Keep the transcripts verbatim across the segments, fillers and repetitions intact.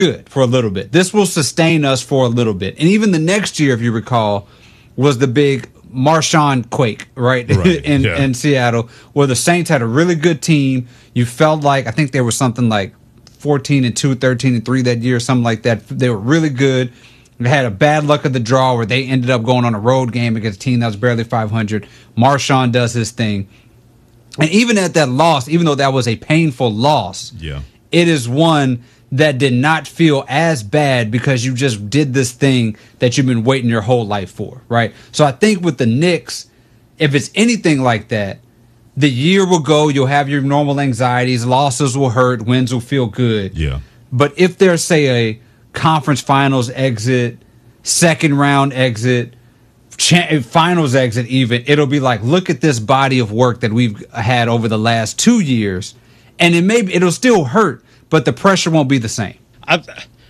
good for a little bit. This will sustain us for a little bit. And even the next year, if you recall, was the big Marshawn quake, right? right. in, yeah. in Seattle, where the Saints had a really good team. You felt like, I think there was something like fourteen and two, thirteen and three that year, something like that. They were really good. They had a bad luck of the draw where they ended up going on a road game against a team that was barely five hundred. Marshawn does his thing. And even at that loss, even though that was a painful loss, yeah. it is one that did not feel as bad because you just did this thing that you've been waiting your whole life for, right? So I think with the Knicks, if it's anything like that, the year will go, you'll have your normal anxieties, losses will hurt, wins will feel good. Yeah. But if there's, say, a conference finals exit, second round exit, cha- finals exit even, it'll be like, look at this body of work that we've had over the last two years, and it may it'll still hurt, but the pressure won't be the same. I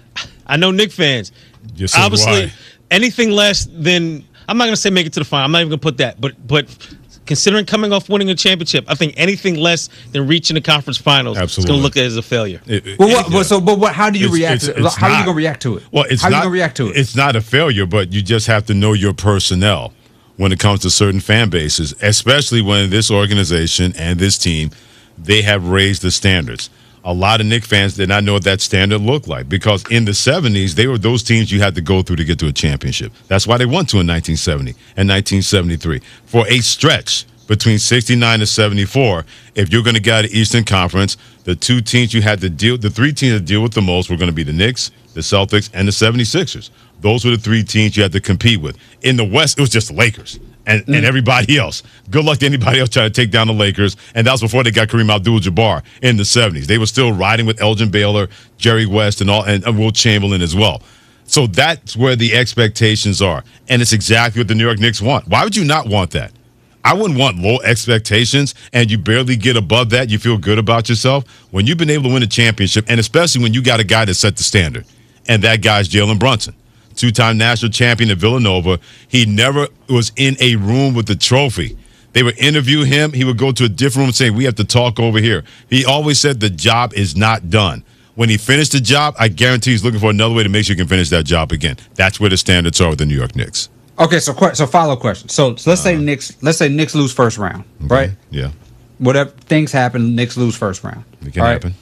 I know Knicks fans. Yes, so obviously, why? anything less than, I'm not going to say make it to the final. I'm not even going to put that. But but considering coming off winning a championship, I think anything less than reaching the conference finals Absolutely. is going to look at it as a failure. It, it, Well, what, yeah. well, so, but what? How do you It's- react? it's- to it? it's How are you not. gonna react to it? Well, it's how not, are you gonna react to it? It's not a failure, but you just have to know your personnel when it comes to certain fan bases, especially when this organization and this team, they have raised the standards. A lot of Knicks fans did not know what that standard looked like because in the seventies, they were those teams you had to go through to get to a championship. That's why they won two in nineteen seventy and nineteen seventy-three. For a stretch between sixty-nine and seventy-four, if you're going to get out of Eastern Conference, the two teams you had to deal, the three teams to deal with the most were going to be the Knicks, the Celtics, and the seventy-sixers. Those were the three teams you had to compete with. In the West, it was just the Lakers and, mm. and everybody else. Good luck to anybody else trying to take down the Lakers. And that was before they got Kareem Abdul-Jabbar in the seventies. They were still riding with Elgin Baylor, Jerry West, and all, and Wilt Chamberlain as well. So that's where the expectations are. And it's exactly what the New York Knicks want. Why would you not want that? I wouldn't want low expectations and you barely get above that. You feel good about yourself when you've been able to win a championship, and especially when you got a guy that set the standard. And that guy's Jalen Brunson, two-time national champion at Villanova. He never was in a room with the trophy. They would interview him. He would go to a different room and say, we have to talk over here. He always said the job is not done. When he finished the job, I guarantee he's looking for another way to make sure he can finish that job again. That's where the standards are with the New York Knicks. Okay, so so follow question. So, so let's Uh, say Knicks, let's say Knicks lose first round, Okay. right? Yeah. Whatever things happen, Knicks lose first round. It can All right? happen.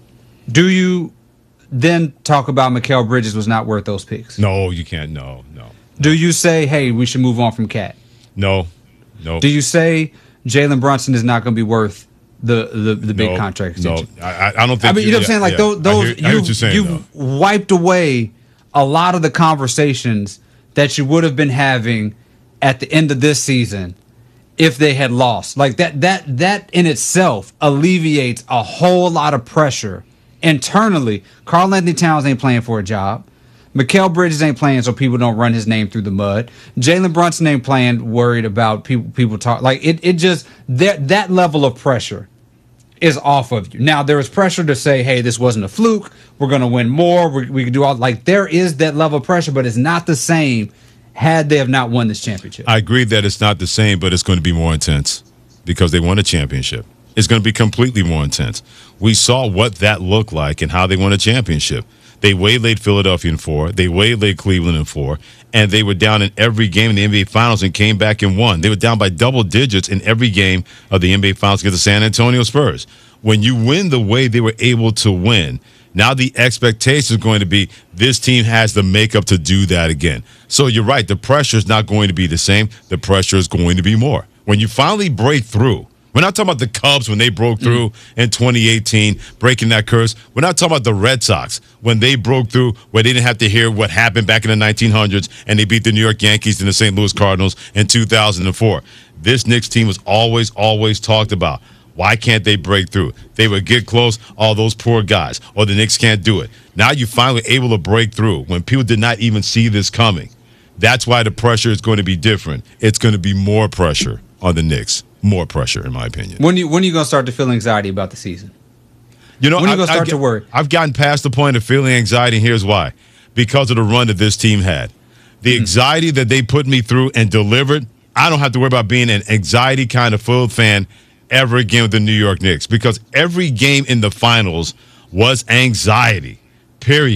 Do you then talk about Mikal Bridges was not worth those picks? No, you can't. No, no. Do you say, hey, we should move on from Cat? No, no. Do you say Jalen Brunson is not going to be worth the the, the big no, contract No, extension? I, I don't think. I mean, you know what I'm saying? Like yeah. those, I those hear, I hear you, what you're saying, you've though. wiped away a lot of the conversations that you would have been having at the end of this season if they had lost. Like that, that, that in itself alleviates a whole lot of pressure internally. Karl Anthony Towns ain't playing for a job. Mikal Bridges ain't playing so people don't run his name through the mud. Jalen Brunson ain't playing worried about people people talk. Like it, it just that that level of pressure is off of you. Now there is pressure to say, hey, this wasn't a fluke. We're gonna win more. We, we can do all like there is that level of pressure, but it's not the same had they have not won this championship. I agree that it's not the same, but it's going to be more intense because they won a championship. It's going to be completely more intense. We saw what that looked like and how they won a championship. They waylaid Philadelphia in four. They waylaid Cleveland in four. And they were down in every game in the N B A Finals and came back and won. They were down by double digits in every game of the N B A Finals against the San Antonio Spurs. When you win the way they were able to win, now the expectation is going to be this team has the makeup to do that again. So you're right. The pressure is not going to be the same. The pressure is going to be more. When you finally break through, we're not talking about the Cubs when they broke through mm. in twenty eighteen, breaking that curse. We're not talking about the Red Sox when they broke through, where they didn't have to hear what happened back in the nineteen hundreds and they beat the New York Yankees and the Saint Louis Cardinals in two thousand four. This Knicks team was always, always talked about. Why can't they break through? They would get close, all those poor guys, or the Knicks can't do it. Now you're finally able to break through when people did not even see this coming. That's why the pressure is going to be different. It's going to be more pressure on the Knicks. More pressure, in my opinion. When you when are you gonna start to feel anxiety about the season? You know, when are you I, gonna start I, to worry? I've gotten past the point of feeling anxiety, and here's why: because of the run that this team had, the mm-hmm. anxiety that they put me through and delivered. I don't have to worry about being an anxiety kind of filled fan ever again with the New York Knicks because every game in the finals was anxiety. Period.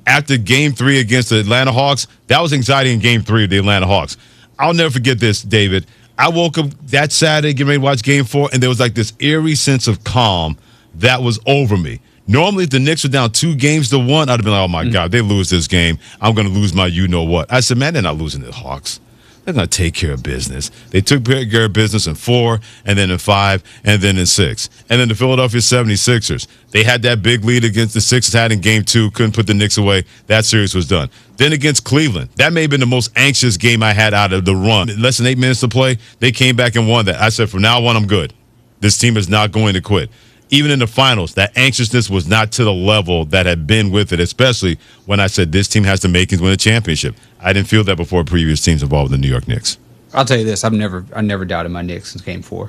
after game three against the Atlanta Hawks, that was anxiety in game three of the Atlanta Hawks. I'll never forget this, David. I woke up that Saturday getting ready to watch game four, and there was like this eerie sense of calm that was over me. Normally, if the Knicks were down two games to one, I'd have been like, oh, my mm-hmm. God, they lose this game. I'm going to lose my you-know-what. I said, man, they're not losing the Hawks. They're going to take care of business. They took care of business in four, and then in five, and then in six. And then the Philadelphia seventy-sixers. They had that big lead against the Sixers had in game two, couldn't put the Knicks away. That series was done. Then against Cleveland. That may have been the most anxious game I had out of the run. Less than eight minutes to play, they came back and won that. I said, from now on, I'm good. This team is not going to quit. Even in the finals, that anxiousness was not to the level that had been with it, especially when I said this team has to make it win a championship. I didn't feel that before previous teams involved with the New York Knicks. I'll tell you this: I've never, I never doubted my Knicks since Game Four.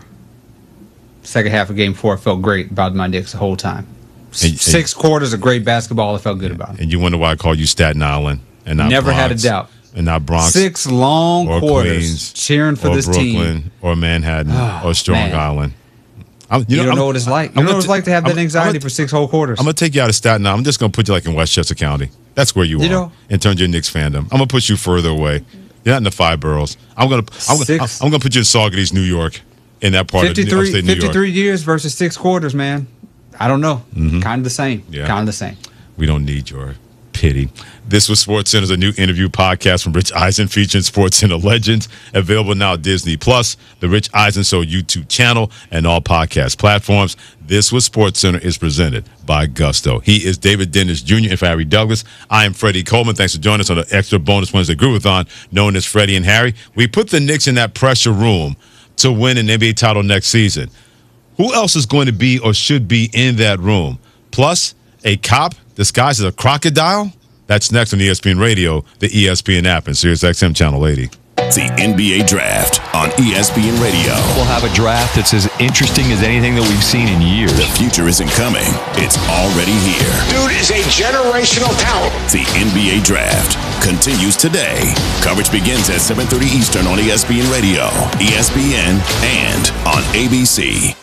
Second half of Game Four, I felt great about my Knicks the whole time. And, Six and, quarters of great basketball, I felt good about it. And you wonder why I call you Staten Island and not never Bronx, had a doubt. And not Bronx. Six long or quarters Queens, cheering for or this Brooklyn, team, or Manhattan, oh, or Strong man. Island. I'm, you, you know, don't know I'm, what it's like. You I'm know what it's like to have that anxiety I'm, for six whole quarters. I'm going to take you out of Staten Island. I'm just going to put you like in Westchester County. That's where you, you are know? in terms of your Knicks fandom. I'm going to push you further away. You're not in the five boroughs. I'm going to I'm going I'm going to put you in Saugerties, New York, in that part of upstate New York. fifty-three years versus six quarters, man. I don't know. Mm-hmm. Kind of the same. Yeah. Kind of the same. We don't need your pity. This was SportsCenter's a new interview podcast from Rich Eisen featuring SportsCenter legends. Available now at Disney Plus, the Rich Eisen Show YouTube channel, and all podcast platforms. This was SportsCenter is presented by Gusto. He is David Dennis Junior and for Harry Douglas. I am Freddie Coleman. Thanks for joining us on the extra bonus Wednesday Groovathon known as Freddie and Harry. We put the Knicks in that pressure room to win an N B A title next season. Who else is going to be or should be in that room? Plus, a cop disguised as a crocodile? That's next on E S P N Radio, the E S P N app, and SiriusXM Channel eighty. The N B A Draft on E S P N Radio. We'll have a draft that's as interesting as anything that we've seen in years. The future isn't coming. It's already here. Dude is a generational talent. The N B A Draft continues today. Coverage begins at seven thirty Eastern on E S P N Radio, E S P N, and on A B C.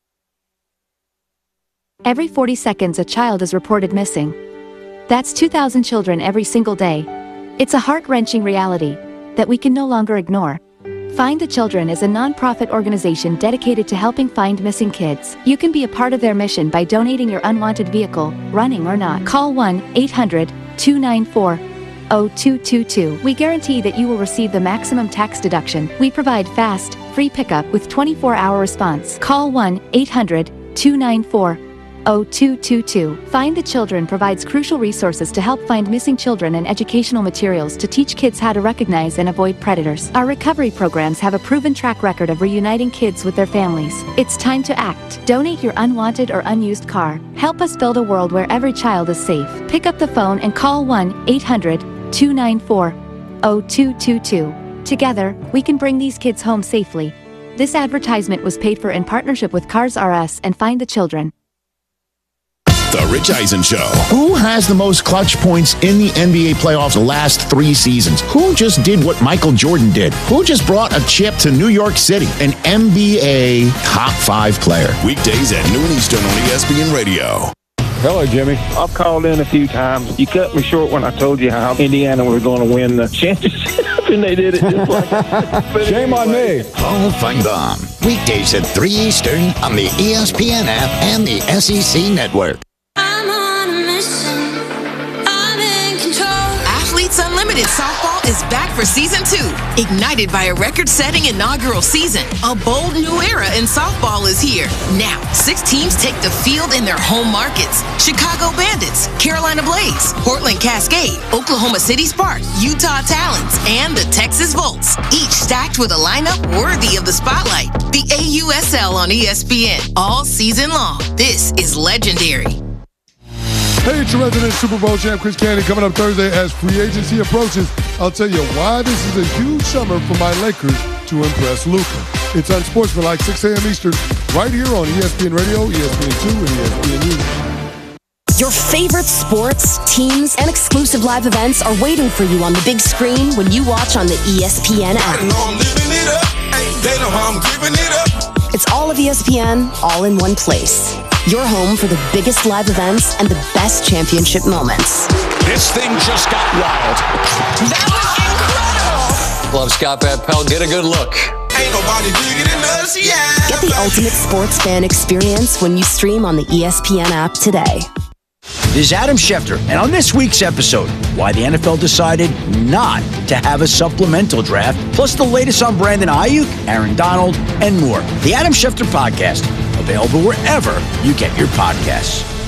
Every forty seconds, a child is reported missing. That's two thousand children every single day. It's a heart-wrenching reality that we can no longer ignore. Find the Children is a non-profit organization dedicated to helping find missing kids. You can be a part of their mission by donating your unwanted vehicle, running or not. Call one eight hundred two nine four zero two two two. We guarantee that you will receive the maximum tax deduction. We provide fast, free pickup with twenty-four hour response. Call one eight hundred two nine four zero two two two. Find the Children provides crucial resources to help find missing children and educational materials to teach kids how to recognize and avoid predators. Our recovery programs have a proven track record of reuniting kids with their families. It's time to act. Donate your unwanted or unused car. Help us build a world where every child is safe. Pick up the phone and call one eight hundred two nine four zero two two two. Together, we can bring these kids home safely. This advertisement was paid for in partnership with Cars R Us and Find the Children. The Rich Eisen Show. Who has the most clutch points in the N B A playoffs the last three seasons? Who just did what Michael Jordan did? Who just brought a chip to New York City? An N B A top five player. Weekdays at noon Eastern on E S P N Radio. Hello, Jimmy. I've called in a few times. You cut me short when I told you how Indiana was going to win the championship, and they did it just like that. Shame on me. Paul Feinbaum. Weekdays at three Eastern on the E S P N app and the S E C Network. Unlimited Softball is back for season two. Ignited by a record-setting inaugural season, a bold new era in softball is here. Now, six teams take the field in their home markets. Chicago Bandits, Carolina Blaze, Portland Cascade, Oklahoma City Sparks, Utah Talons, and the Texas Volts. Each stacked with a lineup worthy of the spotlight. The A U S L on E S P N all season long. This is legendary. Hey, it's your resident Super Bowl champ, Chris Candy, coming up Thursday as free agency approaches. I'll tell you why this is a huge summer for my Lakers to impress Luka. It's Unsportsmanlike, six a.m. Eastern, right here on E S P N Radio, E S P N two, and E S P N News. Your favorite sports, teams, and exclusive live events are waiting for you on the big screen when you watch on the E S P N app. I know I'm living it up. Hey, they know how I'm giving it up. It's all of E S P N, all in one place. Your home for the biggest live events and the best championship moments. This thing just got wild. That was incredible. Love Scott Van Pelt. Get a good look. Ain't nobody bigger than us, yeah. Get the ultimate sports fan experience when you stream on the E S P N app today. This is Adam Schefter, and on this week's episode, why the N F L decided not to have a supplemental draft, plus the latest on Brandon Ayuk, Aaron Donald, and more. The Adam Schefter Podcast, available wherever you get your podcasts.